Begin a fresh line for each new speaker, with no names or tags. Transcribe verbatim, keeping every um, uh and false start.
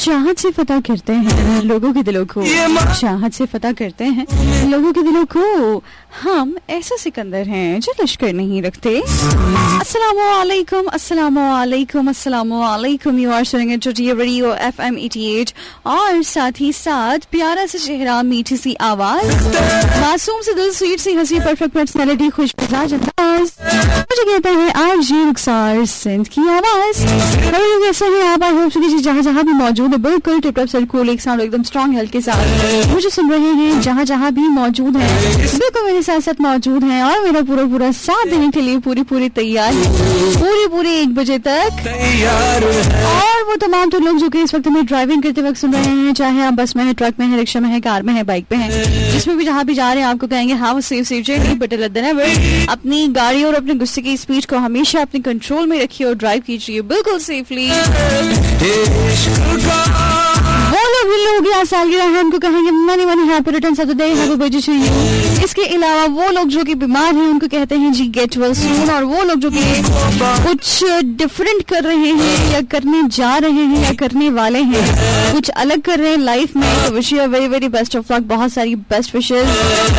चाहत से फतह करते हैं लोगों के दिलों को, चाहत से फतह करते हैं लोगों के दिलों को। हम ऐसा सिकंदर हैं जो लश्कर नहीं रखते। अस्सलामुअलैकुम, अस्सलामुअलैकुम, अस्सलामुअलैकुम। You are सुनिंग it radio F M अठासी और साथ ही साथ प्यारा सा चेहरा, मीठी सी आवाज, मासूम से दिल, स्वीट सी हंसी, परफेक्ट पर्सनालिटी, खुश मिजाज अंदाज, मुझे कहता है आरजे रुखसार सिंध की आवाज। कैसे हैं आप? आई होप कि जहाँ जहाँ भी मौजूद है बिल्कुल टिप टॉप सर्कुल एक साउंड एकदम स्ट्रॉन्ग हेल्थ के साथ मुझे सुन रहे हैं। जहाँ जहाँ भी मौजूद है बिल्कुल मेरे साथ साथ मौजूद हैं और मेरा पूरा पूरा साथ देने के लिए पूरी पूरी तैयार, पूरी पूरी एक बजे तक। और वो तमाम तो लोग जो कि इस वक्त में ड्राइविंग करते वक्त सुन रहे हैं, चाहे आप बस में है, ट्रक में है, रिक्शा में है, कार में है, बाइक पे है, जिसमें भी जहाँ भी जा रहे हैं आपको कहेंगे हाँ वो सेफ सेफ जर्नी, बट अपनी गाड़ी और अपने गुस्से की स्पीड को हमेशा अपने कंट्रोल में रखिए और ड्राइव कीजिए बिल्कुल सेफली। वो लोग भी लोग यहाँ सालगिरह है उनको कहेंगे money money happy returns of the day, happy birthday to you. इसके अलावा वो लोग जो कि बीमार हैं उनको कहते हैं जी गेट वेल सून। और वो लोग जो कि कुछ डिफरेंट कर रहे हैं या करने जा रहे हैं या करने वाले हैं, कुछ अलग कर रहे हैं लाइफ में, तो wish you very very best of luck, बहुत सारी बेस्ट विशेस।